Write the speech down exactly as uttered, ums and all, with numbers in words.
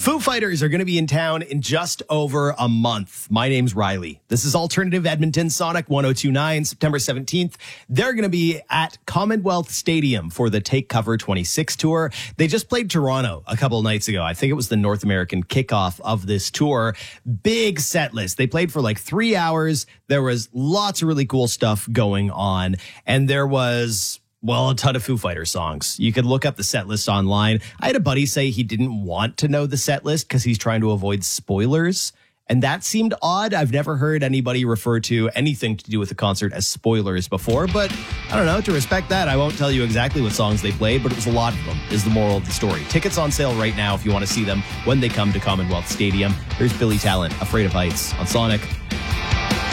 Foo Fighters are going to be in town in just over a month. My name's Riley. This is Alternative Edmonton Sonic one oh two point nine, September seventeenth. They're going to be at Commonwealth Stadium for the Take Cover twenty-six tour. They just played Toronto a couple of nights ago. I think it was the North American kickoff of this tour. Big set list. They played for like three hours. There was lots of really cool stuff going on. And there was... well, a ton of Foo Fighters songs. You could look up the set list online. I had a buddy say he didn't want to know the set list because he's trying to avoid spoilers. And that seemed odd. I've never heard anybody refer to anything to do with the concert as spoilers before. But I don't know, to respect that, I won't tell you exactly what songs they played, but it was a lot of them, is the moral of the story. Tickets on sale right now if you want to see them when they come to Commonwealth Stadium. Here's Billy Talent, Afraid of Heights on Sonic